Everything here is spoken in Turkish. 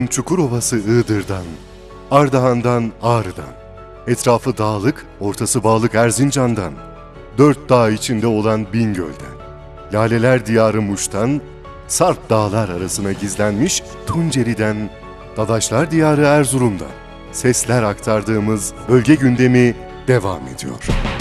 Çukurovası Iğdır'dan, Ardahan'dan Ağrı'dan, etrafı dağlık, ortası bağlık Erzincan'dan, dört dağ içinde olan Bingöl'den, Laleler Diyarı Muş'tan, Sarp dağlar arasına gizlenmiş Tunceli'den, Dadaşlar Diyarı Erzurum'dan, sesler aktardığımız bölge gündemi devam ediyor.